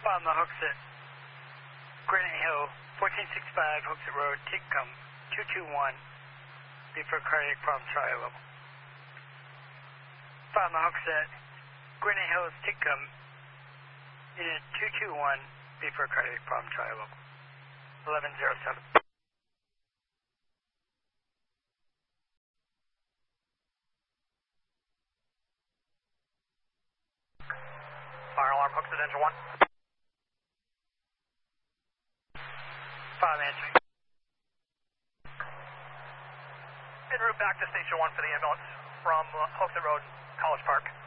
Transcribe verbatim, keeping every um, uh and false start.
on the Hooksett, Granite Hill, fourteen sixty-five Hooksett Road, Titcomb, two two one, B for cardiac problem, try level. On the Hooksett, Granite Hill, Titcomb, unit two two one, B for cardiac problem, try level. eleven oh seven. Fire alarm, Hooksett, engine one. five answering. En route back to station one for the ambulance from uh, Hooksett Road, College Park.